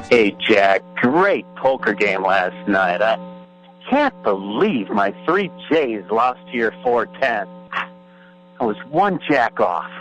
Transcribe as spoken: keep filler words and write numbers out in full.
Hey, Jack, great poker game last night. I can't believe my three J's lost to your four ten. I was one jack off.